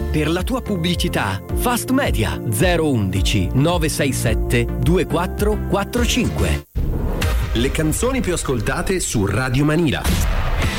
Per la tua pubblicità, Fast Media 011 967 2445. Le canzoni più ascoltate su Radio Manila.